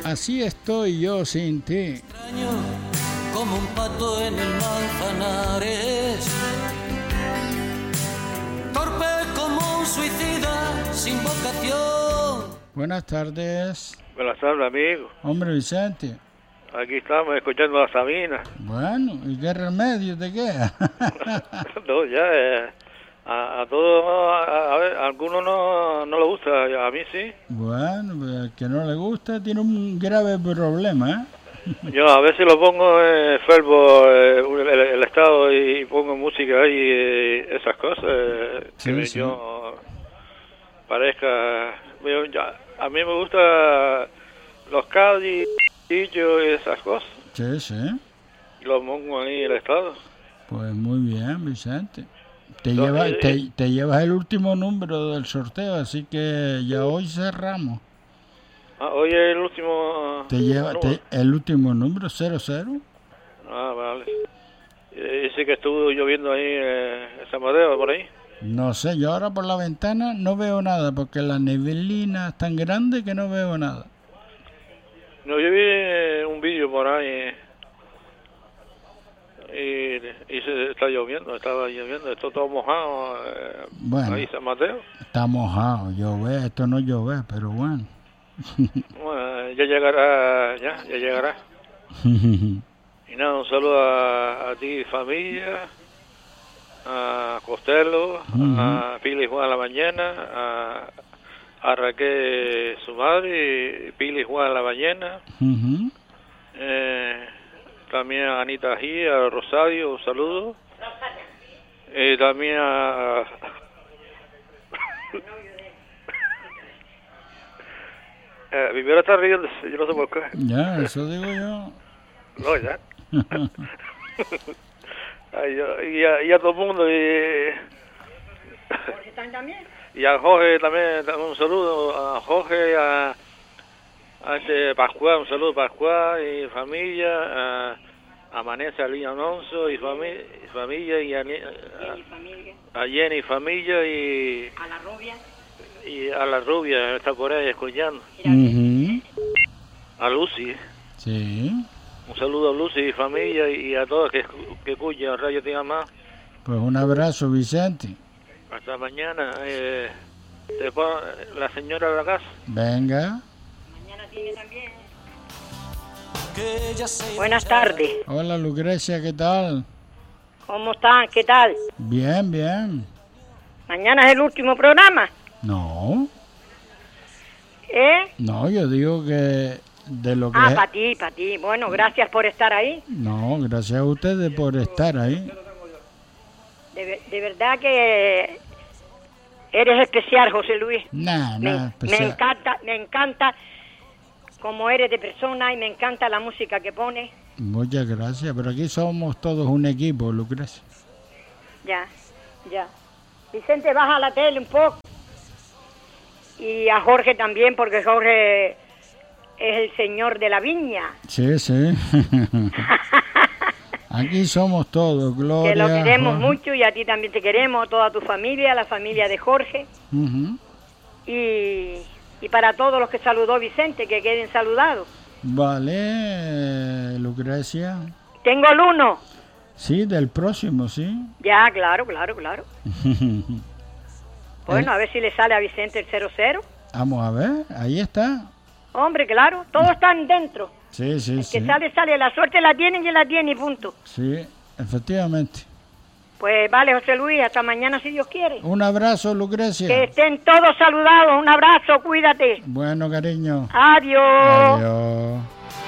así estoy yo sin ti. Extraño como un pato en el Manzanares, torpe como un suicida sin vocación. Buenas tardes. Buenas tardes, amigo. Hombre, Vicente. Aquí estamos escuchando a Sabina. Bueno, ¿y qué remedio te queda? No, ya, a todos, a ver, a algunos no le gusta, a mí sí. Bueno, pues al que no le gusta tiene un grave problema, ¿eh? Yo a veces lo pongo fervo el estado y pongo música y esas cosas, Sí, que sí. yo parezca... a mí me gusta los Cádiz y esas cosas. Sí, sí. Lo pongo ahí el estado. Pues muy bien, Vicente. Te No, llevas el último número del sorteo, así que ya hoy cerramos. Hoy es el último... Te lleva número. el último número, 00. Ah, vale. Dice que estuvo lloviendo ahí en San Mateo, por ahí. No sé, yo ahora por la ventana no veo nada, porque la neblina es tan grande que no veo nada. No, yo vi un vídeo por ahí y se está lloviendo, estaba lloviendo, esto todo mojado Bueno. ahí San Mateo. Está mojado, llover, esto no llover, pero bueno. Bueno, ya llegará. Y nada, un saludo a ti, familia, a Costello, a Pili y Juan a la mañana, a Raquel, su madre, y Pili y Juan a la mañana. También a Anita G, a Rosario, un saludo. También a... Viviera está riendo, yo no sé por qué. Ya, eso digo yo. No, ya. Y a todo el mundo. ¿Jorge están también? Y a Jorge también, un saludo. A Jorge, a Pascual, un saludo a Pascual y familia. A Vanessa Lina Alonso y familia. Y a Jenny y familia. Y A la rubia. y a la rubia, está por ahí escuchando. A Lucy. Sí. Un saludo a Lucy y familia y a todos que escuchan Radio Tiga Más. Pues un abrazo, Vicente. Hasta mañana. Después la señora de la casa. Venga. Mañana tiene también. Buenas tardes. Hola, Lucrecia, ¿qué tal? ¿Cómo están? ¿Qué tal? Bien, bien. Mañana es el último programa. No, ¿Eh? no, yo digo que de lo que... para ti. Bueno, gracias por estar ahí. No, gracias a ustedes por estar ahí. De verdad que eres especial, José Luis. Nada especial. Me encanta cómo eres de persona y me encanta la música que pones. Muchas gracias, pero aquí somos todos un equipo, Lucrecia. Ya. Vicente, baja la tele un poco. Y a Jorge también, porque Jorge es el señor de la viña. Sí. Aquí somos todos, Gloria. Que lo queremos Jorge. mucho y a ti también te queremos, a toda tu familia, la familia de Jorge. Y para todos los que saludó Vicente, que queden saludados. Vale, Lucrecia. Tengo el 1. Sí, del próximo, sí. Ya, claro. Bueno, a ver si le sale a Vicente el 00. Vamos a ver, ahí está. Hombre, claro, todos están dentro. Sí. El que sale, la suerte la tienen y la tiene y punto. Sí, efectivamente. Pues vale, José Luis, hasta mañana si Dios quiere. Un abrazo, Lucrecia. Que estén todos saludados, un abrazo, cuídate. Bueno, cariño. Adiós. Adiós.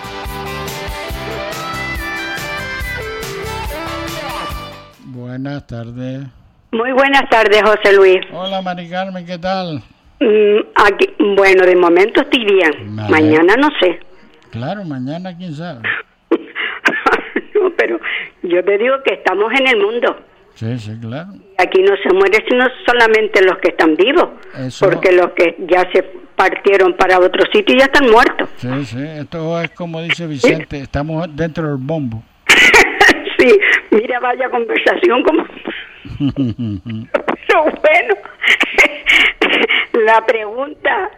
Buenas tardes. Muy buenas tardes, José Luis. Hola, Mari Carmen, ¿qué tal? Aquí, bueno, de momento estoy bien. Vale. Mañana no sé. Claro, mañana quién sabe. No, pero yo te digo que estamos en el mundo. Sí, claro. Aquí no se muere sino solamente los que están vivos. Eso... Porque los que ya se partieron para otro sitio ya están muertos. Sí, esto es como dice Vicente, estamos dentro del bombo. Sí, mira, vaya conversación como... Pero bueno, la pregunta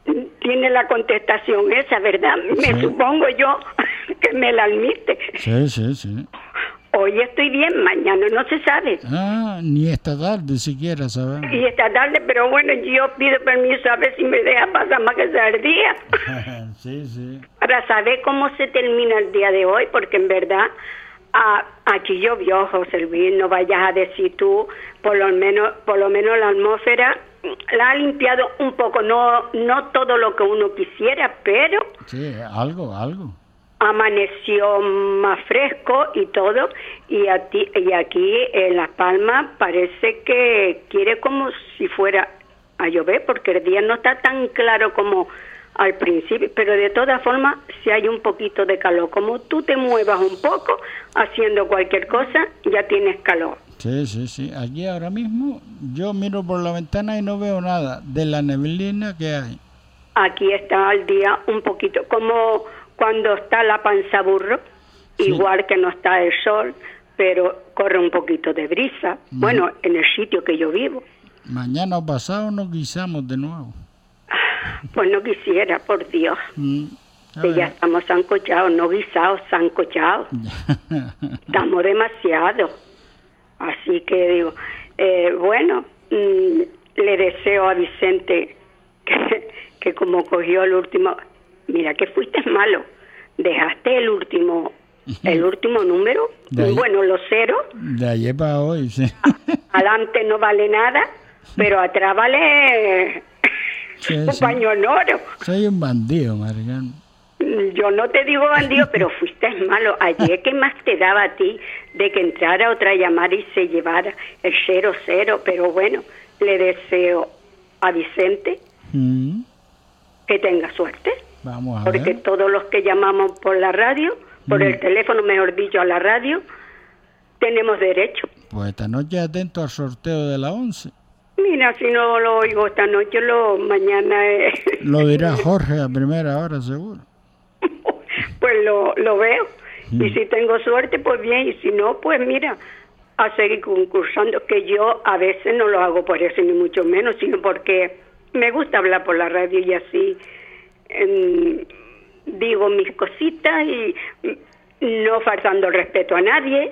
tiene la contestación esa, ¿verdad? Sí. Me supongo yo que me la admite. Sí. Hoy estoy bien, mañana no se sabe. Ni esta tarde siquiera, ¿sabes? Y esta tarde, pero bueno, yo pido permiso a ver si me deja pasar más que sea el día. Sí. Para saber cómo se termina el día de hoy, porque en verdad aquí llovió, José Luis, no vayas a decir tú, por lo menos la atmósfera la ha limpiado un poco, no todo lo que uno quisiera, pero Sí, algo. amaneció más fresco y todo, y aquí en Las Palmas parece que quiere como si fuera a llover, porque el día no está tan claro como al principio, pero de todas formas, si hay un poquito de calor, como tú te muevas un poco haciendo cualquier cosa, ya tienes calor. Sí. Aquí ahora mismo yo miro por la ventana y no veo nada de la neblina que hay. Aquí está el día un poquito, como cuando está la panza burro, Sí. igual que no está el sol, pero corre un poquito de brisa. Bueno, en el sitio que yo vivo. Mañana o pasado nos guisamos de nuevo. Pues no quisiera, por Dios. A Que ver. ya estamos sancochados, no guisados, sancochados. Estamos demasiado. Así que digo, bueno, le deseo a Vicente que como cogió el último, mira que fuiste malo, dejaste el último número, De ahí. bueno, los ceros, De ayer para hoy, sí. adelante no vale nada, pero atrás vale Sí, un sí. paño en oro. Soy un bandido, Maricán. Yo no te digo bandido, pero fuiste malo. Ayer, ¿qué más te daba a ti de que entrara otra llamada y se llevara el 00? Pero bueno, le deseo a Vicente que tenga suerte, Vamos a porque ver. todos los que llamamos por la radio, por el teléfono, mejor dicho, a la radio, tenemos derecho. Pues esta noche atento al sorteo de la 11. Mira, si no lo oigo esta noche, mañana Lo dirá Jorge a primera hora, seguro. pues lo veo. Y si tengo suerte, pues bien, y si no, pues mira, a seguir concursando, que yo a veces no lo hago por eso, ni mucho menos, sino porque me gusta hablar por la radio y así digo mis cositas y no faltando el respeto a nadie.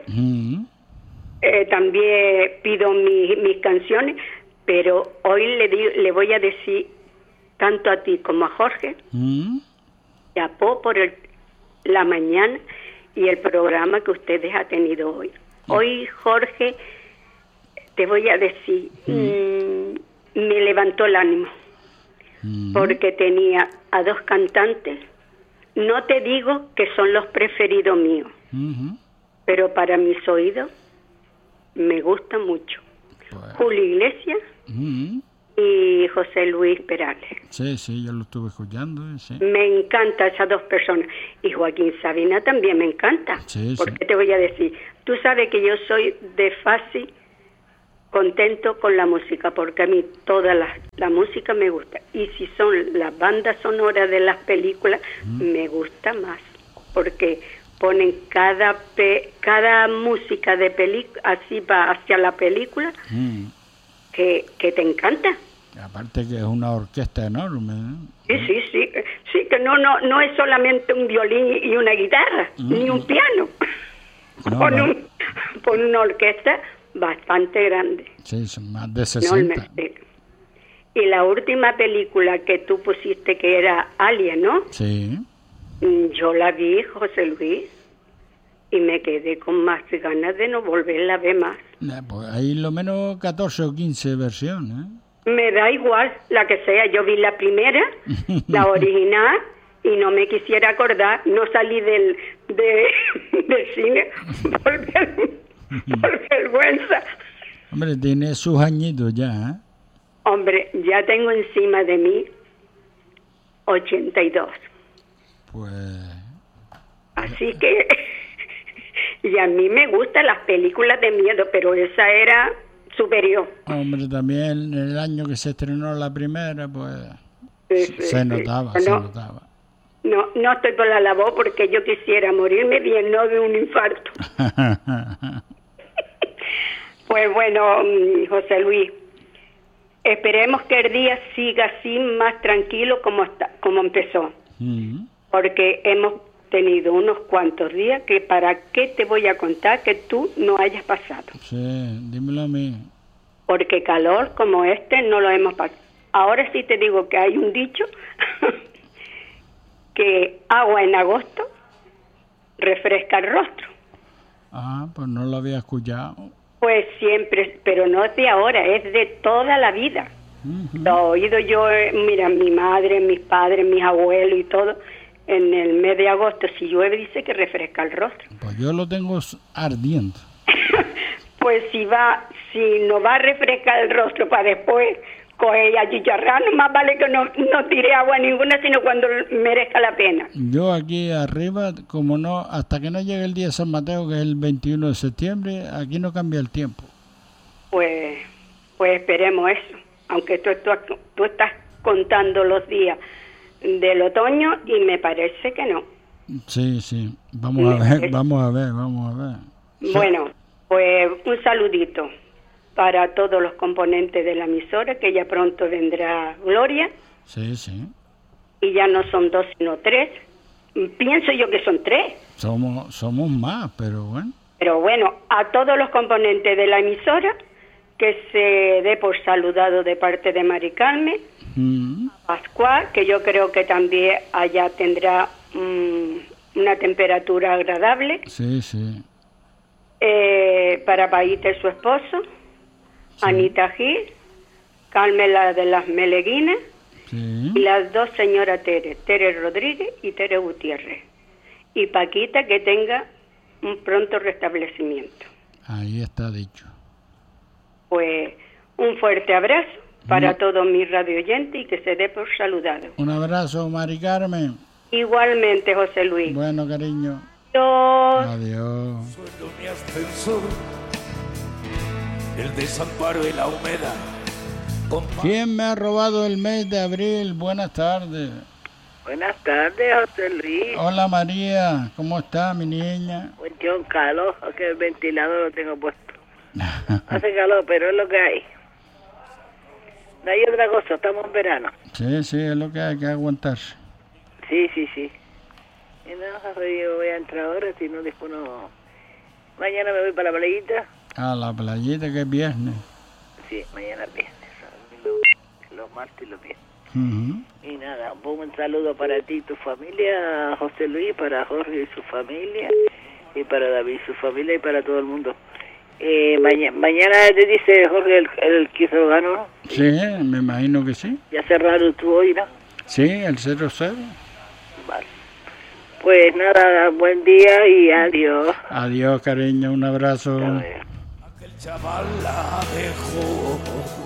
También pido mis canciones, pero hoy le voy a decir tanto a ti como a Jorge, chapó por la mañana y el programa que ustedes han tenido hoy. Hoy, Jorge, te voy a decir, me levantó el ánimo, porque tenía a dos cantantes, no te digo que son los preferidos míos, pero para mis oídos me gusta mucho. Pues, Julio Iglesias y José Luis Perales. sí, yo lo estuve escuchando. Sí. Me encanta esas dos personas. Y Joaquín Sabina también me encanta. Sí, porque sí. te voy a decir, tú sabes que yo soy de fácil contento con la música, porque a mí toda la música me gusta. Y si son las bandas sonoras de las películas, me gusta más. Porque ponen cada música de película, así va hacia la película, que te encanta. Aparte que es una orquesta enorme. ¿Eh? Sí, que no es solamente un violín y una guitarra, ni un piano. No, Con una orquesta bastante grande. Sí, son más de 60. Y la última película que tú pusiste, que era Alien, ¿no? Sí. Yo la vi, José Luis, y me quedé con más ganas de no volverla a ver más. Pues hay lo menos 14 o 15 versiones. Me da igual la que sea. Yo vi la primera, la original, y no me quisiera acordar. No salí del cine por vergüenza. Hombre, tiene sus añitos ya. Hombre, ya tengo encima de mí 82. Pues... Así que... Y a mí me gustan las películas de miedo, pero esa era superior. Hombre, también en el año que se estrenó la primera, pues... Se notaba. No estoy por la labor porque yo quisiera morirme bien, no de un infarto. Pues bueno, José Luis, esperemos que el día siga así, más tranquilo como empezó. Porque hemos tenido unos cuantos días que para qué te voy a contar que tú no hayas pasado. Sí, dímelo a mí. Porque calor como este no lo hemos pasado. Ahora sí te digo que hay un dicho que agua en agosto refresca el rostro. Ah, pues no lo había escuchado. Pues siempre, pero no es de ahora, es de toda la vida. Lo he oído yo, mira, mi madre, mis padres, mis abuelos y todo, en el mes de agosto, si llueve, dice que refresca el rostro. Pues yo lo tengo ardiendo. Pues si no va a refrescar el rostro para después coger y achicharrar, más vale que no tire agua ninguna, sino cuando merezca la pena. Yo aquí arriba, como no, hasta que no llegue el día de San Mateo, que es el 21 de septiembre, aquí no cambia el tiempo. Pues esperemos eso, aunque tú estás contando los días del otoño y me parece que no. Sí, vamos a ver. Bueno, pues un saludito para todos los componentes de la emisora, que ya pronto vendrá Gloria. Sí. Y ya no son 2, sino 3. Pienso yo que son 3. Somos más, pero bueno. Pero bueno, a todos los componentes de la emisora, que se dé por saludado de parte de Mari Carmen, Pascual, que yo creo que también allá tendrá una temperatura agradable. Sí. Para Paíta y su esposo, Anita Gil, Carmela de las Meleguinas, y las dos señoras Tere Rodríguez y Tere Gutiérrez. Y Paquita, que tenga un pronto restablecimiento. Ahí está dicho. Pues un fuerte abrazo para todos mis radio oyentes y que se dé por saludado. Un abrazo, Mari Carmen. Igualmente, José Luis. Bueno, cariño. Adiós. Suelo mi ascensor, el desamparo y la humedad. ¿Quién me ha robado el mes de abril? Buenas tardes. Buenas tardes, José Luis. Hola, María. ¿Cómo está, mi niña? Mucho calor, que el ventilador lo tengo puesto. Hace calor, pero es lo que hay. No hay otra cosa, estamos en verano. Sí, es lo que hay que aguantarse. Sí. Y no, yo voy a entrar ahora, si no después no. Mañana me voy para la playita. Ah, la playita, que es viernes. Sí, mañana es viernes. Los martes y los viernes. Y nada, un buen saludo para ti y tu familia, José Luis, para Jorge y su familia, y para David y su familia, y para todo el mundo. Mañana te dice Jorge el que se lo ganó, ¿no? Sí, me imagino que sí. Ya cerraron tú hoy, ¿no? Sí, el 0-0. Vale. Pues nada, buen día y adiós. Adiós, cariño, un abrazo. Aquel chaval la dejó,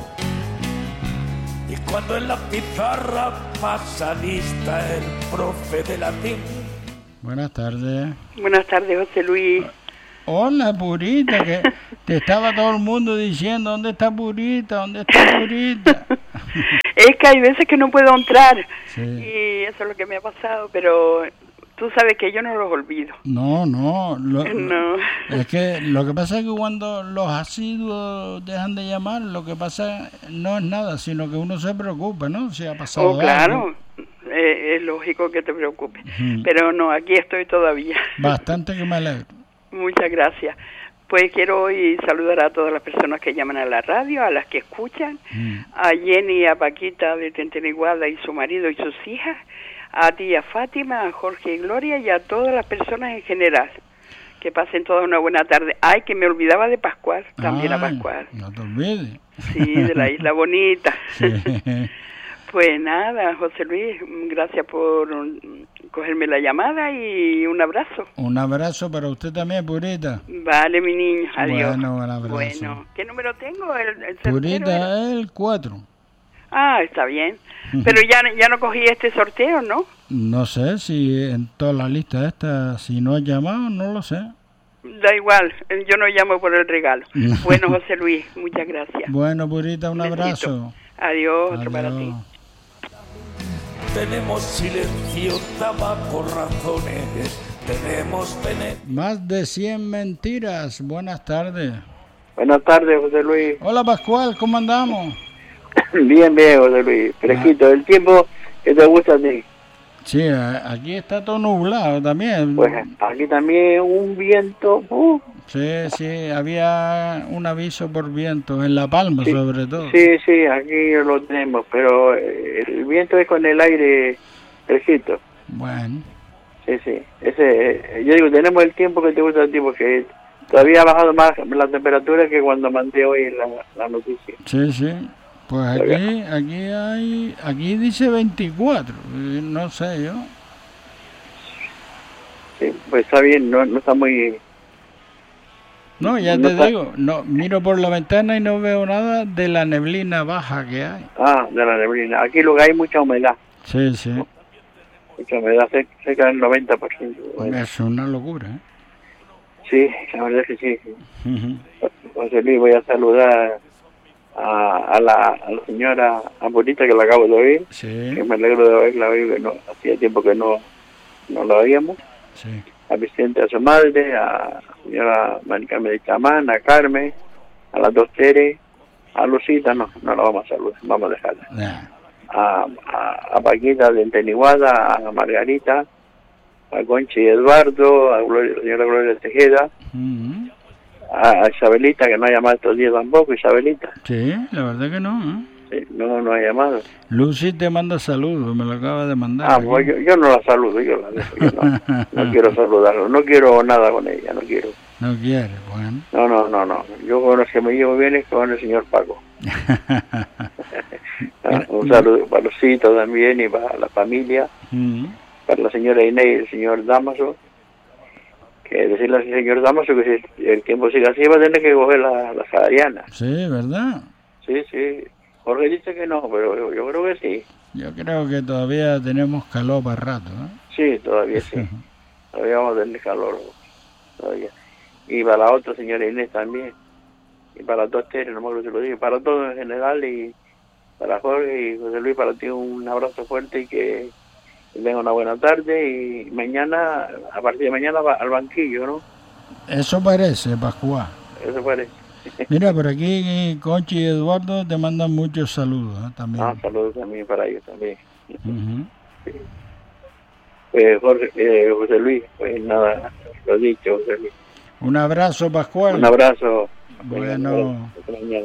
y cuando en la pizarra pasa lista el profe de latín. Buenas tardes. Buenas tardes, José Luis. Hola, Purita, que te estaba todo el mundo diciendo, ¿dónde está Purita? ¿Dónde está Purita? Es que hay veces que no puedo entrar, sí. Y eso es lo que me ha pasado, pero tú sabes que yo no los olvido. No. No. Es que lo que pasa es que cuando los asiduos dejan de llamar, lo que pasa no es nada, sino que uno se preocupa, ¿no? Si ha pasado claro, algo. Es lógico que te preocupes, pero no, aquí estoy todavía. Bastante que me alegro. Muchas gracias. Pues quiero hoy saludar a todas las personas que llaman a la radio, a las que escuchan, a Jenny y a Paquita de Tenteniguada y su marido y sus hijas, a ti, a Fátima, a Jorge y Gloria y a todas las personas en general. Que pasen todas una buena tarde. Ay, que me olvidaba de Pascual, también a Pascual. No te olvides. Sí, de la Isla Bonita. Sí. Pues nada, José Luis, gracias por cogerme la llamada y un abrazo. Un abrazo para usted también, Purita. Vale, mi niño, adiós. Bueno, un abrazo. Bueno, ¿qué número tengo? ¿El Purita es el 4. Ah, está bien. Pero ya no cogí este sorteo, ¿no? No sé si en toda la lista esta, si no has llamado, no lo sé. Da igual, yo no llamo por el regalo. Bueno, José Luis, muchas gracias. Bueno, Purita, un Besito. Abrazo. Adiós, otro para ti. Tenemos silencio, tabaco, razones, tenemos Más de 100 mentiras. Buenas tardes. Buenas tardes, José Luis. Hola, Pascual, ¿cómo andamos? Bien, José Luis. Fresquito. El tiempo que te gusta a ti. Sí, aquí está todo nublado también. Pues aquí también un viento. Sí, había un aviso por viento en La Palma, sí, sobre todo. Sí, aquí lo tenemos, pero el viento es con el aire fresquito. Bueno. Sí. Yo digo, tenemos el tiempo que te gusta a ti, porque todavía ha bajado más la temperatura que cuando mandé hoy la noticia. Sí. Pues aquí dice 24, no sé yo. Sí, pues está bien, no está muy... No, ya te digo, miro por la ventana y no veo nada de la neblina baja que hay. Ah, de la neblina. Aquí lo que hay mucha humedad. Sí. Mucha humedad, cerca del 90%. Bueno. Es una locura, ¿eh? Sí, la verdad es que sí. José Luis, voy a saludar a la señora Amorita, que la acabo de oír. Sí. Que me alegro de oírla hoy, que hacía tiempo que no la oíamos. Sí. A Vicente, a su madre, a la señora Maricarmen de Chamán, a Carmen, a las dos Tere, a Lucita, no la vamos a saludar, vamos a dejarla. Yeah. A Paquita de Teniguada, a Margarita, a Conchi y Eduardo, a la señora Gloria Tejeda, a Isabelita, que no ha llamado estos días tampoco, Isabelita. Sí, la verdad que no, ¿eh? Sí, no ha llamado. Lucy te manda saludos, me lo acaba de mandar. Pues yo no la saludo, yo la dejo, no quiero saludarlo, no quiero nada con ella, no quiero. No quiere, bueno. No, yo con los que me llevo bien es con el señor Paco. Un saludo para los citos también y para la familia, para la señora Inés y el señor Damaso. Que decirle al señor Damaso que si el tiempo sigue así va a tener que coger la Sahariana. Sí, ¿verdad? Sí. Jorge dice que no, pero yo creo que sí. Yo creo que todavía tenemos calor para rato, ¿no? Sí, todavía sí. Todavía vamos a tener calor. Todavía. Y para la otra señora Inés también. Y para las dos Teres, no me acuerdo si lo dije. Para todos en general y para Jorge y José Luis, para ti un abrazo fuerte y que tenga una buena tarde. Y mañana, a partir de mañana, va al banquillo, ¿no? Eso parece, Pascual. Eso parece. Mira, por aquí Conchi y Eduardo te mandan muchos saludos, ¿eh? También. Saludos también para ellos también. Sí. Pues José Luis, pues nada, lo dicho, José Luis. Un abrazo, Pascual. Un abrazo. Bueno. Hasta mañana.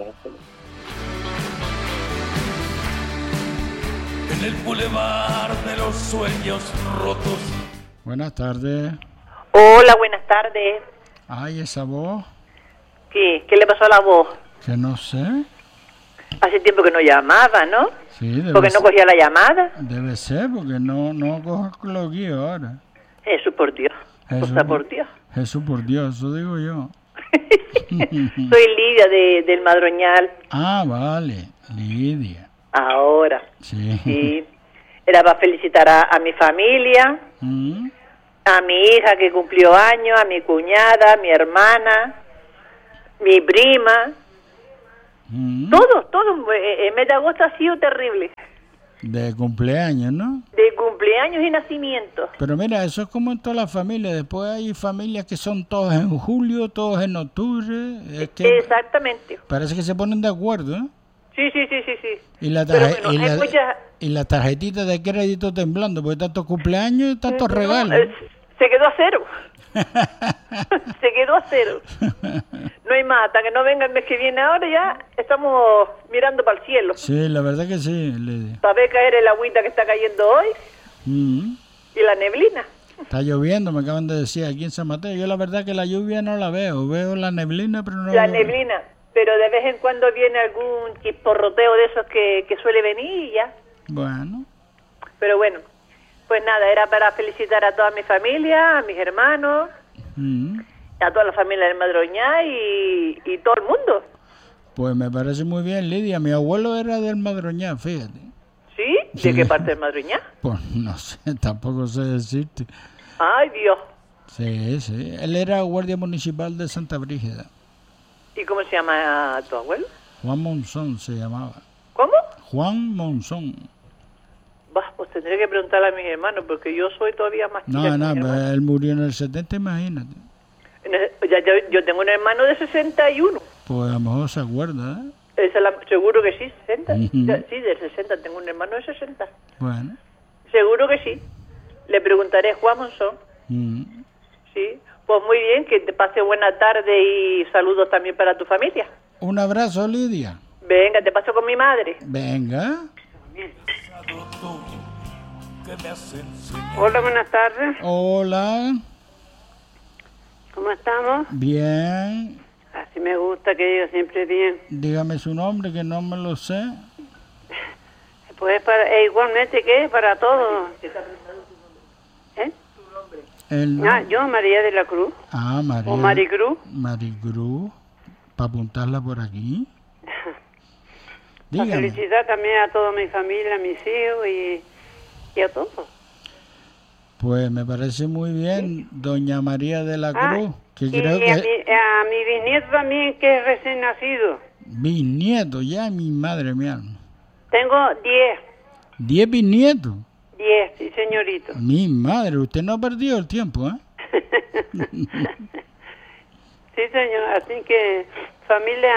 En el bulevar de los sueños rotos. Buenas tardes. Hola, buenas tardes. Ay, esa voz. ¿Qué le pasó a la voz? Que no sé. Hace tiempo que no llamaba, ¿no? Sí, debe porque no cogía la llamada. Debe ser, porque no cojo los guíos ahora. Jesús por Dios. Por Dios. Jesús por Dios, eso digo yo. Soy Lidia del Madroñal. Ah, vale, Lidia. Ahora. Sí. Era para felicitar a mi familia, a mi hija que cumplió años, a mi cuñada, a mi hermana, mi prima. Todo. El mes de agosto ha sido terrible. De cumpleaños, ¿no? De cumpleaños y nacimientos. Pero mira, eso es como en todas las familias. Después hay familias que son todas en julio, todos en octubre. Es que exactamente. Parece que se ponen de acuerdo, ¿eh? Sí. Y la tarjetita de crédito temblando, porque tantos cumpleaños y tantos regalos. Se quedó a cero. Se quedó a cero. No hay más, hasta que no venga el mes que viene ahora ya estamos mirando para el cielo. Sí, la verdad que sí, Lidia. Para ver caer el agüita que está cayendo hoy y la neblina. Está lloviendo, me acaban de decir aquí en San Mateo. Yo la verdad que la lluvia no la veo la neblina, pero no... La neblina, pero de vez en cuando viene algún chisporroteo de esos que suele venir y ya. Bueno. Pero bueno, pues nada, era para felicitar a toda mi familia, a mis hermanos, a toda la familia del Madroñá y todo el mundo. Pues me parece muy bien, Lidia. Mi abuelo era del Madroñá, fíjate. ¿Sí? ¿De qué parte del Madroñá? Pues no sé, tampoco sé decirte. Ay, Dios. Sí. Él era guardia municipal de Santa Brígida. ¿Y cómo se llama tu abuelo? Juan Monzón se llamaba. ¿Cómo? Juan Monzón. Pues tendré que preguntarle a mis hermanos, porque yo soy todavía más chica. No, pero él murió en el 70, imagínate. Yo tengo un hermano de 61. Pues a lo mejor se acuerda, ¿eh? Seguro que sí, 60. Ujú. Sí, de 60. Tengo un hermano de 60. Bueno. Seguro que sí. Le preguntaré, Juan Monzón. Sí. Pues muy bien, que te pase buena tarde y saludos también para tu familia. Un abrazo, Lidia. Venga, te paso con mi madre. Venga. Hola, buenas tardes. Hola. ¿Cómo estamos? Bien. Así me gusta que diga siempre bien. Dígame su nombre, que no me lo sé. Pues igualmente que para todos. ¿Eh? Yo, María de la Cruz. Ah, María. O Maricruz. Maricruz. Para apuntarla por aquí. Para Dígame. felicitar también a toda mi familia, a mis hijos y a todos. Pues me parece muy bien, doña María de la Cruz. Que Y creo que a mi bisnieto también, que es recién nacido. bisnieto, ya mi madre mía. Tengo 10. 10 bisnietos. 10, sí, señorito. Mi madre, usted no ha perdido el tiempo, ¿eh? Sí, señor. Así que, familia...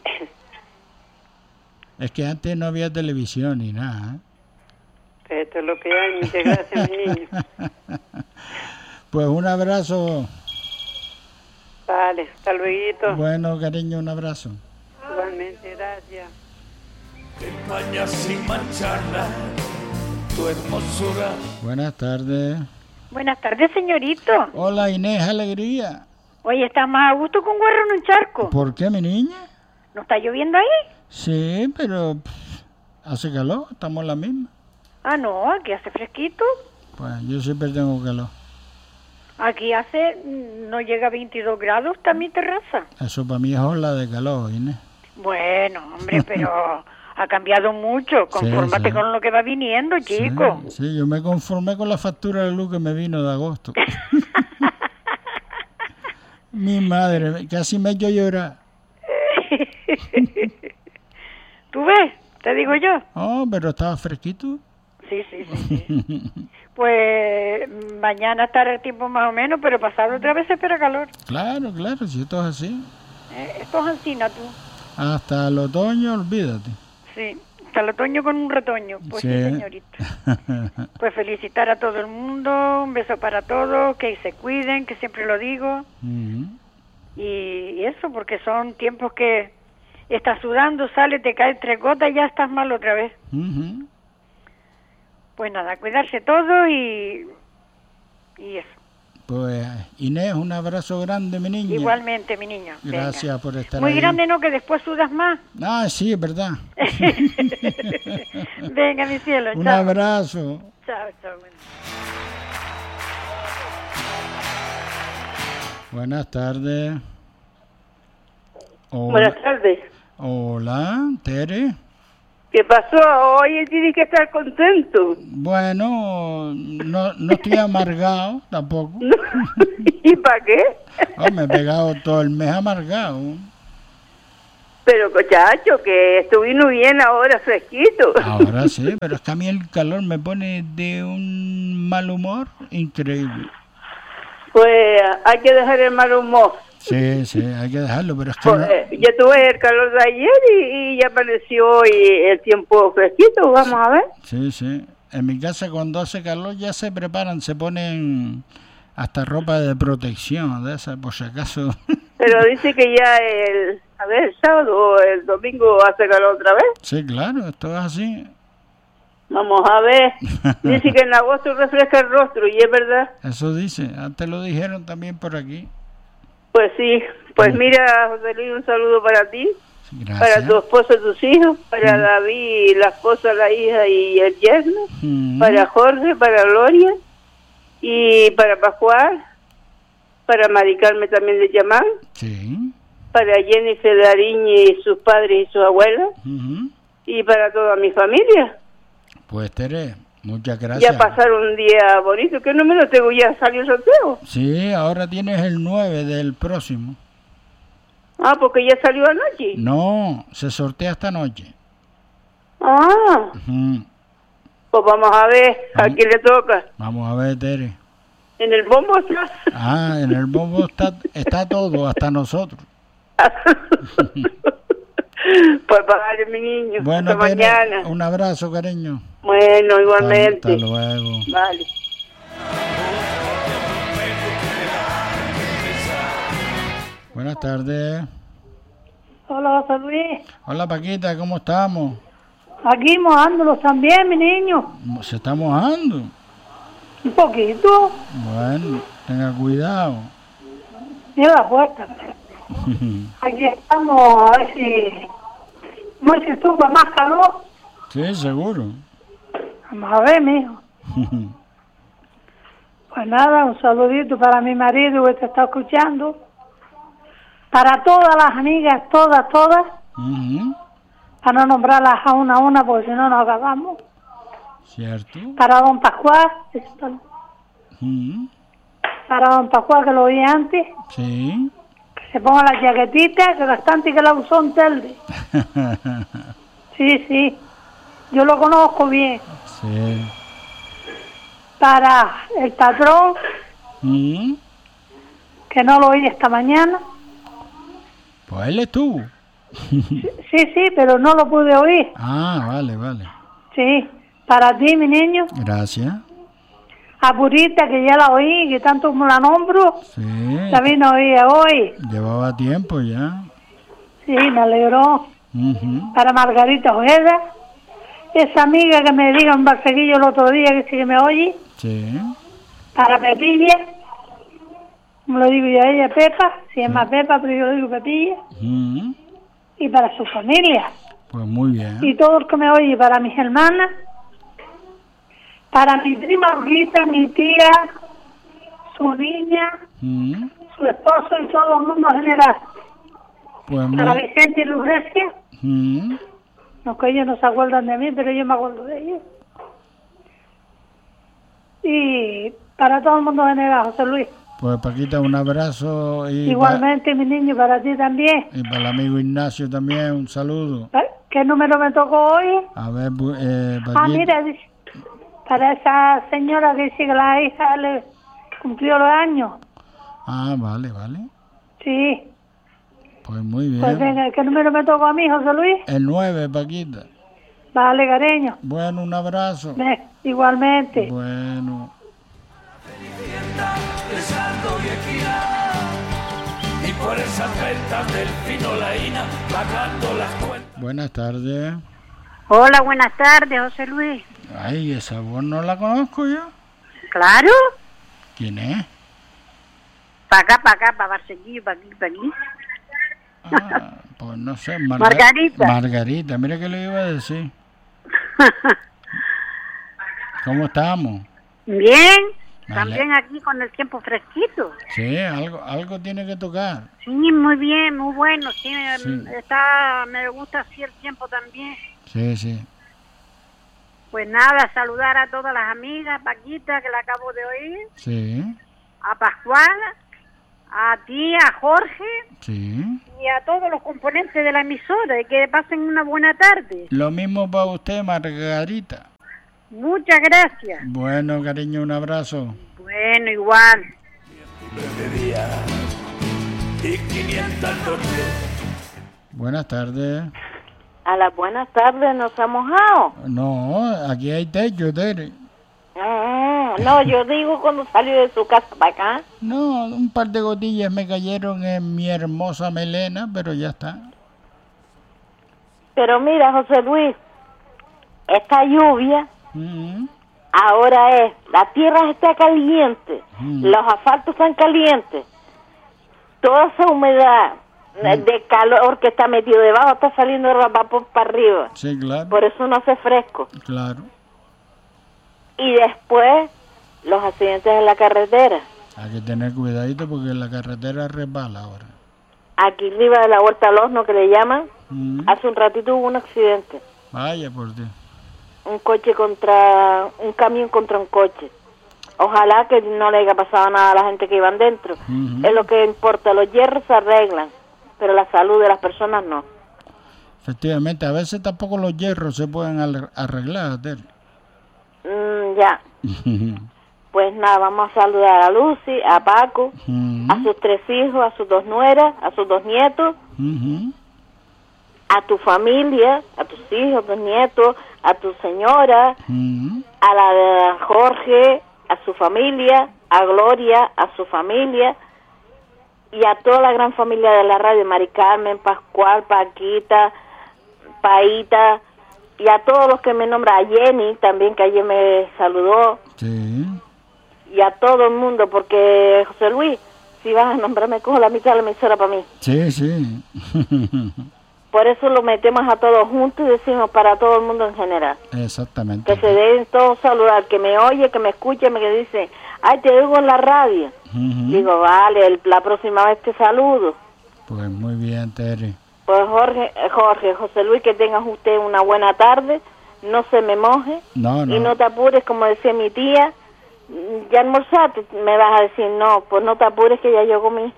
Es que antes no había televisión ni nada, ¿eh? Esto es lo que hay. Muchas gracias, mi niño. Pues un abrazo. Vale, hasta luego. Bueno, cariño, un abrazo. Igualmente, gracias. España sin mancharla, tu hermosura. Buenas tardes. Buenas tardes, señorito. Hola, Inés, alegría. Oye, ¿estás más a gusto con guarro en un charco? ¿Por qué, mi niña? ¿No está lloviendo ahí? Sí, pero hace calor, estamos la misma. Ah, no, aquí hace fresquito. Pues yo siempre tengo calor. Aquí no llega a 22 grados, está mi terraza. Eso para mí es ola de calor, Inés. Bueno, hombre, pero ha cambiado mucho. Confórmate sí. con lo que va viniendo, chico. Sí, yo me conformé con la factura de luz que me vino de agosto. Mi madre, casi me he hecho llorar. ¿Tú ves? Te digo yo. Oh, pero estaba fresquito. Sí. Pues mañana estará el tiempo más o menos, pero pasado otra vez se espera calor. Claro, si esto es así. Esto es ansina, tú. Hasta el otoño, olvídate. Sí, hasta el otoño con un retoño. Pues sí, señorita. Pues felicitar a todo el mundo, un beso para todos, que se cuiden, que siempre lo digo. Y eso, porque son tiempos que estás sudando, sale, te cae 3 gotas y ya estás mal otra vez. Pues nada, cuidarse todo y eso. Pues Inés, un abrazo grande, mi niña. Igualmente, mi niño. Gracias. Venga. Por estar muy ahí. Grande, ¿no? Que después sudas más. Ah, sí, es verdad. Venga, mi cielo. Un chao. abrazo. Chao. Buenas tardes. Hola. Buenas tardes. Hola, Tere. ¿Qué pasó? Hoy tienes que estar contento. Bueno, no estoy amargado tampoco. ¿Y para qué? Oh, me he pegado todo el mes amargado. Pero, muchacho, que estuvimos bien ahora fresquito. Ahora sí, pero es que a mí el calor me pone de un mal humor increíble. Pues hay que dejar el mal humor. Sí, hay que dejarlo, pero es que pues, ya tuve el calor de ayer y ya apareció hoy el tiempo fresquito, vamos a ver. Sí. En mi casa cuando hace calor ya se preparan, se ponen hasta ropa de protección, de esa, por si acaso. Pero dice que ya el sábado o el domingo hace calor otra vez. Sí, claro, esto es así. Vamos a ver. Dice que en agosto refresca el rostro y es verdad. Eso dice, antes lo dijeron también por aquí. Pues sí, pues mira, José Luis, un saludo para ti, gracias. Para tu esposa y tus hijos, para David, la esposa, la hija y el yerno, para Jorge, para Gloria y para Pascual, para Mari Carmen también de Yamán, para Jennifer de Ariñe y sus padres y sus abuelas y para toda mi familia. Pues Tere, muchas gracias. Ya pasaron un día bonito. ¿Qué número tengo? ¿Ya salió el sorteo? Sí, ahora tienes el 9 del próximo. Ah, porque ya salió anoche. No, se sortea esta noche. Ah. Pues vamos a ver a quién le toca. Vamos a ver, Tere. ¿En el bombo está? Ah, en el bombo está todo, hasta nosotros. Pues vale, mi niño. Bueno, hasta mañana. Un abrazo, cariño. Bueno, igualmente. Hasta luego. Vale. Buenas tardes. Hola, José Luis. Hola, Paquita, ¿cómo estamos? Aquí mojándolos también, mi niño. ¿Se está mojando? Un poquito. Bueno, tenga cuidado. Mira la puerta. Aquí estamos, a ver si... ¿Cómo es que estuvo más calor? Sí, seguro. Vamos a ver, mijo. Pues nada, un saludito para mi marido que te está escuchando. Para todas las amigas, todas. Para no nombrarlas a una, porque si no nos acabamos. ¿Cierto? Para don Pascual. Para don Pascual, que lo oí antes. Sí. Que se ponga la chaquetita, que bastante que la usó en telde. Sí. Yo lo conozco bien. Sí. Para el patrón, que no lo oí esta mañana. Pues él estuvo. Sí, pero no lo pude oír. Ah, vale. Sí, para ti, mi niño. Gracias. A Purita, que ya la oí, que tanto como la nombro. Sí. La vino a oír hoy. Llevaba tiempo ya. Sí, me alegró. Para Margarita Ojeda, esa amiga que me dijo en Barseguillo el otro día, que sí que me oye. Sí. Para Pepilla, como lo digo yo a ella, Pepa, se llama Pepa, pero yo lo digo Pepilla. Y para su familia. Pues muy bien. Y todo el que me oye, para mis hermanas, para mi prima Rita, mi tía, su niña, su esposo y todo el mundo en general. Pues para Vicente y Lucrecia. No, que ellos no se acuerdan de mí, pero yo me acuerdo de ellos. Y para todo el mundo en general, José Luis. Pues Paquita, un abrazo. Y igualmente, mi niño, para ti también. Y para el amigo Ignacio también, un saludo. ¿Qué número me tocó hoy? A ver, Paquita. Mira, para esa señora que dice que la hija le cumplió los años. Ah, vale. Sí. Pues muy bien. Pues venga, ¿qué número me tocó a mí, José Luis? El 9, Paquita. Vale, cariño. Bueno, un abrazo. Igualmente. Bueno. Y por esas ventas del fino laína pagando las cuentas. Buenas tardes. Hola, buenas tardes, José Luis. Ay, esa voz no la conozco yo. Claro. ¿Quién es? Para acá, para Barseguillo, para aquí. Ah, pues no sé. Margarita. Margarita, mira que le iba a decir. ¿Cómo estamos? Bien. También aquí con el tiempo fresquito. Sí, algo tiene que tocar. Sí, muy bien, muy bueno. Sí, me gusta así el tiempo también. Sí. Pues nada, saludar a todas las amigas, Paquita, que la acabo de oír. Sí. A Pascual, a ti, a Jorge. Sí. Y a todos los componentes de la emisora. Y que pasen una buena tarde. Lo mismo para usted, Margarita. Muchas gracias. Bueno, cariño, un abrazo. Bueno, igual. Buenas tardes. A las buenas tardes, ¿nos ha mojado? No, aquí hay techo, Tere. No, yo digo cuando salió de su casa para acá. No, un par de gotillas me cayeron en mi hermosa melena, pero ya está. Pero mira, José Luis, esta lluvia... Ahora la tierra está caliente, los asfaltos están calientes, toda esa humedad de calor que está metido debajo está saliendo de vapor para arriba. Sí, claro. Por eso no hace fresco. Claro. Y después los accidentes en la carretera. Hay que tener cuidadito porque la carretera resbala ahora. Aquí arriba de la Huerta al Horno, que le llaman, hace un ratito hubo un accidente. Vaya por Dios. Un camión contra un coche. Ojalá que no le haya pasado nada a la gente que iban dentro. Es lo que importa, los hierros se arreglan, pero la salud de las personas no. Efectivamente, a veces tampoco los hierros se pueden arreglar, Tere. Ya. Pues nada, vamos a saludar a Lucy, a Paco, a sus 3 hijos, a sus 2 nueras, a sus 2 nietos. a tu familia, a tus hijos, tus nietos, a tu señora, a la de Jorge, a su familia, a Gloria, a su familia, y a toda la gran familia de la radio, Mari Carmen, Pascual, Paquita, Paita, y a todos los que me nombran, a Jenny también, que ayer me saludó, y a todo el mundo, porque José Luis, si vas a nombrarme, cojo la mitad de la emisora para mí. Sí. Por eso lo metemos a todos juntos y decimos para todo el mundo en general. Exactamente. Que se den todos saludar, que me oye, que me escuche, que dice, ay, te oigo en la radio. Digo, vale, la próxima vez te saludo. Pues muy bien, Terry. Pues Jorge, José Luis, que tengas usted una buena tarde, no se me moje. No. Y no te apures, como decía mi tía, ya almorzaste, me vas a decir, no, pues no te apures que ya yo comí.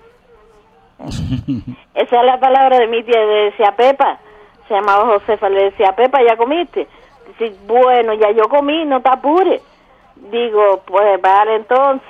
Esa es la palabra de mi tía, le decía Pepa, se llamaba Josefa, le decía Pepa, ¿ya comiste? Dice, bueno, ya yo comí, no te apures. Digo, pues vale entonces.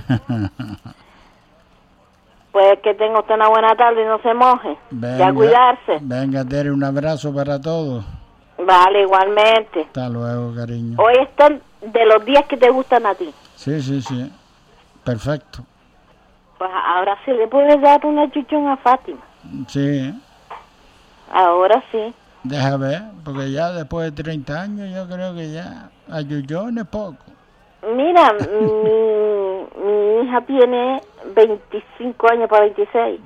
Pues que tenga usted una buena tarde y no se moje. Venga, ya cuidarse. Venga, Terry, un abrazo para todos. Vale, igualmente. Hasta luego, cariño. Hoy están de los días que te gustan a ti. Sí. Perfecto. Pues ahora sí le puedes dar una chuchón a Fátima. Sí. Ahora sí. Deja ver, porque ya después de 30 años yo creo que ya a chuchón es poco. Mira, mi hija tiene 25 años para 26.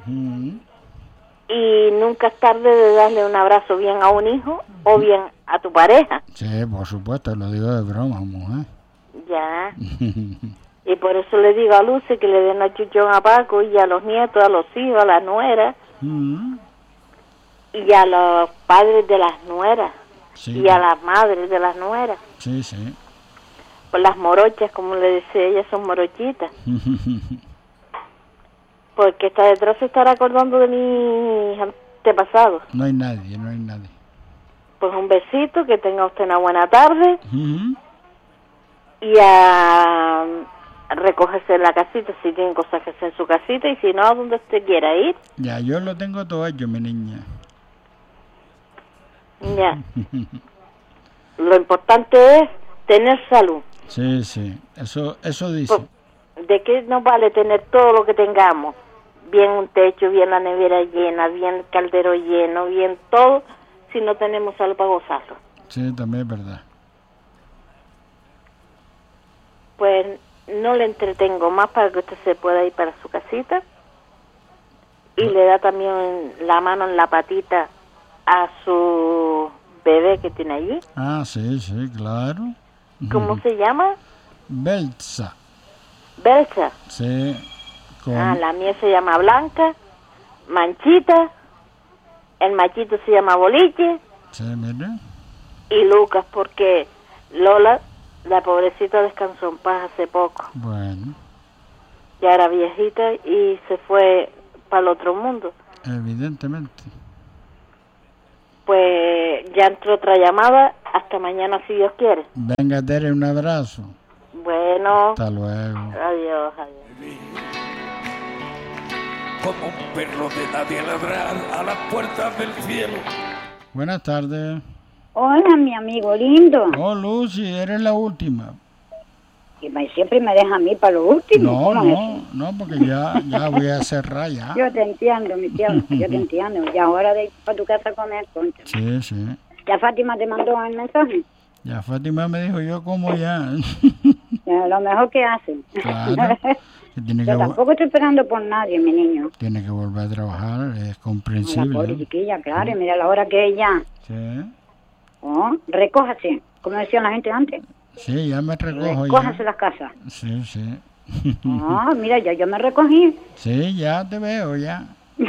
Y nunca es tarde de darle un abrazo bien a un hijo o bien a tu pareja. Sí, por supuesto, lo digo de broma, mujer. Ya. Y por eso le digo a Lucy que le den una chuchón a Paco y a los nietos, a los hijos, a las nueras. Y a los padres de las nueras. Sí. Y a las madres de las nueras. Sí. Pues las morochas, como le decía ella, son morochitas. Porque está detrás se estará acordando de mis antepasados. No hay nadie. Pues un besito, que tenga usted una buena tarde. Y a recogerse en la casita si tienen cosas que hacer en su casita, y si no, a donde usted quiera ir. Ya, yo lo tengo todo hecho, mi niña. Ya. Lo importante es tener salud. Sí, eso dice. Pues, ¿de qué nos vale tener todo lo que tengamos? Bien un techo, bien la nevera llena, bien el caldero lleno, bien todo, si no tenemos salud para gozarlo. Sí, también es verdad. Pues no le entretengo más para que usted se pueda ir para su casita, y le da también la mano en la patita a su bebé que tiene allí. Ah, sí, claro. ¿Cómo se llama? Belsa. Belsa. Sí. La mía se llama Blanca, Manchita, el machito se llama Boliche. Sí, mire. Y Lucas, porque Lola, la pobrecita, descansó en paz hace poco. Bueno. Ya era viejita y se fue para el otro mundo. Evidentemente. Pues ya entró otra llamada. Hasta mañana, si Dios quiere. Venga, Tere, un abrazo. Bueno. Hasta luego. Adiós. Como un perro de nadie ladrar a las puertas del cielo. Buenas tardes. Hola, mi amigo lindo. Oh, Lucy, eres la última. Y siempre me deja a mí para lo último. No, porque ya voy a cerrar ya. Yo te entiendo, mi tío, yo te entiendo. Ya hora de ir para tu casa a comer, concha. Sí. ¿Ya Fátima te mandó el mensaje? Ya Fátima me dijo, yo como ya. Lo mejor que hacen. Claro. Yo tampoco estoy esperando por nadie, mi niño. Tiene que volver a trabajar, es comprensible. La pobre chiquilla, claro, y mira la hora que es ya. Sí. Oh, recójase, como decían la gente antes. Sí, ya me recojo. Recójase las casas. Sí. Ah, mira, yo me recogí. Sí, ya te veo, ya.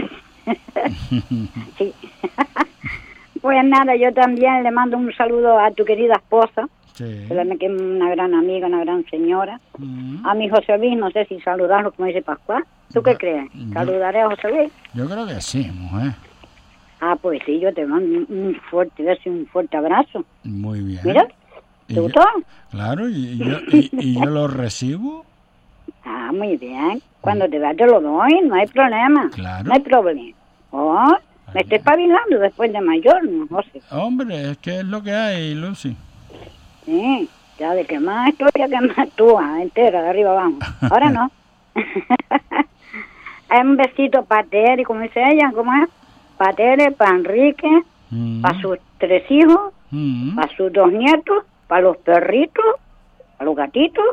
Sí. Pues nada, yo también le mando un saludo a tu querida esposa. Sí. Que es una gran amiga, una gran señora. A mi José Luis, no sé si saludarlo como dice Pascual. ¿Tú qué crees? ¿Saludaré a José Luis? Yo creo que sí, mujer. Ah, pues sí, yo te mando un fuerte beso y un fuerte abrazo. Muy bien. Mira, ¿te gustó? Claro, y yo lo recibo. Ah, muy bien. Cuando te vea te lo doy, no hay problema. Claro. No hay problema. Oh, Me estoy espabilando después de mayor, ¿no, José? Hombre, es que es lo que hay, Lucy. Sí, ya de que más estoy, ya que más tú, entera, de arriba abajo. Ahora no. Un besito para Tere, como dice ella, ¿cómo es? Para Tere, para Enrique, para sus 3 hijos, para sus 2 nietos, para los perritos, para los gatitos,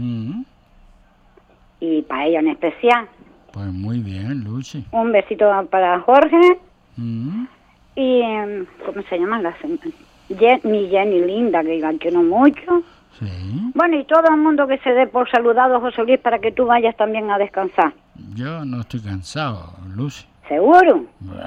y para ella en especial. Pues muy bien, Lucy. Un besito para Jorge, y ¿cómo se llama? Mi Jenny linda, que la quiero mucho. Sí. Bueno, y todo el mundo que se dé por saludado, José Luis, para que tú vayas también a descansar. Yo no estoy cansado, Lucy. ¿Seguro?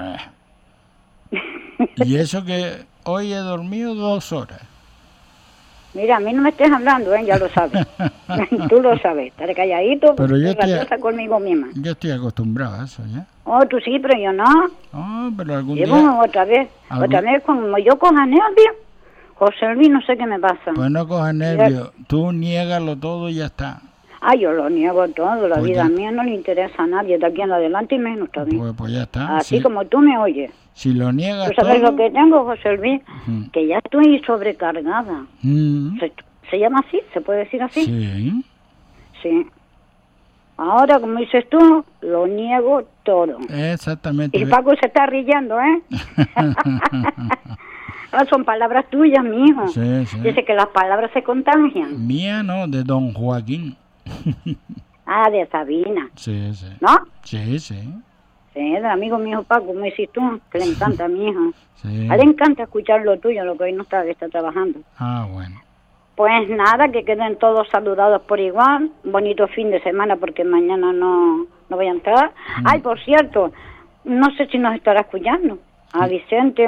Y eso que hoy he dormido 2 horas. Mira, a mí no me estés hablando, ya lo sabes. Tú lo sabes, estaré calladito, pero yo conmigo misma. Yo estoy acostumbrado a eso, ¿ya? Oh, tú sí, pero yo no. Oh, pero algún día... Otra vez, como yo coja nervios, José Luis, no sé qué me pasa. Pues no cojas nervios, tú niégalo todo y ya está. Yo lo niego todo, la vida mía no le interesa a nadie, de aquí en adelante y menos también. Pues ya está. Así como tú me oyes. Si lo niegas ¿Tú sabes todo... lo que tengo, José Luis? Que ya estoy sobrecargada. ¿Se llama así? ¿Se puede decir así? Sí. Sí. Ahora, como dices tú, lo niego todo. Exactamente. Y Paco se está riendo, ¿eh? Son palabras tuyas, mijo. Sí, sí. Dice que las palabras se contagian. Mía no, de don Joaquín. De Sabina. Sí, sí. ¿No? Sí, sí. Sí, del amigo mío Paco, como dices tú, que le encanta a mi hijo. Sí. A él le encanta escuchar lo tuyo, lo que hoy no está trabajando. Bueno. Pues nada, que queden todos saludados por igual. Bonito fin de semana porque mañana no voy a entrar. Por cierto, no sé si nos estará escuchando. A Vicente,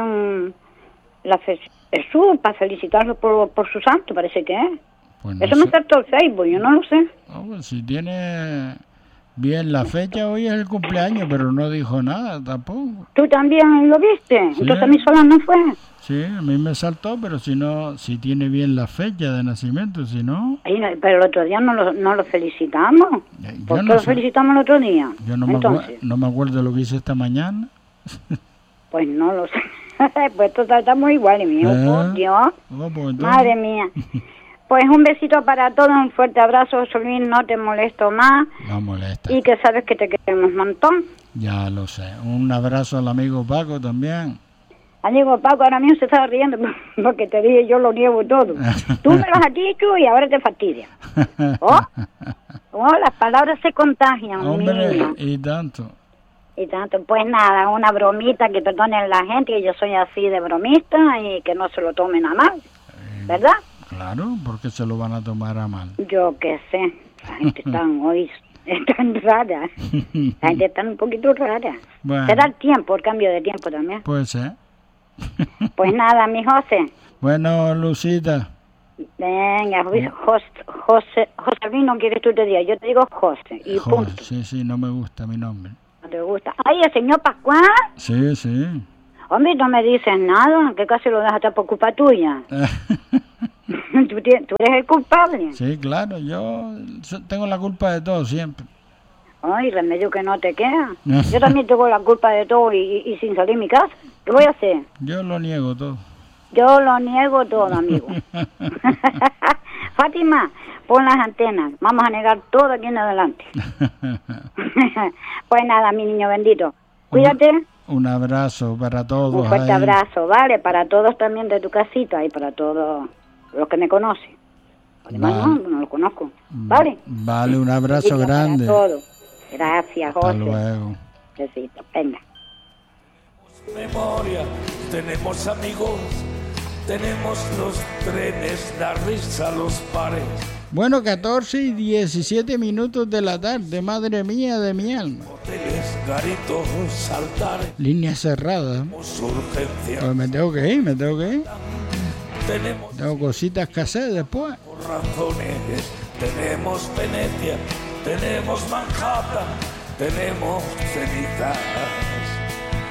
Jesús, para felicitarlo por su santo, parece que es. Pues no Eso me saltó el Facebook, yo no lo sé. Pues si tiene bien la fecha, hoy es el cumpleaños, pero no dijo nada tampoco. ¿Tú también lo viste? Sí. Entonces a mí sola no fue. Sí, a mí me saltó, pero si tiene bien la fecha de nacimiento, si no... Pero el otro día no lo felicitamos. ¿Por qué lo felicitamos el otro día? Yo no me acuerdo de lo que hice esta mañana. Pues no lo sé. Pues total, estamos iguales, mijo. Por Dios. Pues Madre mía. Pues un besito para todos, un fuerte abrazo, José Luis, no te molesto más. No molesta. Y que sabes que te queremos un montón. Ya lo sé. Un abrazo al amigo Paco también. Amigo Paco, ahora mismo se está riendo porque te dije yo lo niego todo. Tú me lo has dicho y ahora te fastidia. Las palabras se contagian. Hombre, niño. Y tanto. Pues nada, una bromita, que perdonen la gente, que yo soy así de bromista y que no se lo tomen a mal, ¿verdad? Claro, porque se lo van a tomar a mal. Yo qué sé, la gente están rara, la gente está un poquito rara. Bueno. Será el tiempo, el cambio de tiempo también. Puede ser. Pues nada, mi José. Bueno, Lucita. Venga, José Luis, no quieres tú te digas, yo te digo José, y punto. Sí, no me gusta mi nombre. ¿No te gusta? Ay, el señor Pascual. Sí. Hombre, no me dices nada, que casi lo dejaste por culpa tuya. ¿Tú eres el culpable? Sí, claro, yo tengo la culpa de todo siempre. Ay, remedio que no te queda. Yo también tengo la culpa de todo y sin salir de mi casa. ¿Qué voy a hacer? Yo lo niego todo. Yo lo niego todo, amigo. Fátima, pon las antenas. Vamos a negar todo aquí en adelante. Pues nada, mi niño bendito. Cuídate. Un abrazo para todos. Un fuerte abrazo, ¿vale? Para todos también de tu casita y para todos los que me conocen. Además, no lo conozco. ¿Vale? Vale, un abrazo grande. Para todos. Gracias, José. Hasta luego. Besito, venga. Memoria, tenemos amigos, tenemos los trenes, la risa, los pares. Bueno, 14:17 de la tarde, madre mía de mi alma. Hoteles, garitos, altares. Línea cerrada. Pues me tengo que ir. Tengo cositas que hacer después. Por razones, tenemos Venecia, tenemos Manhattan, tenemos cenizas.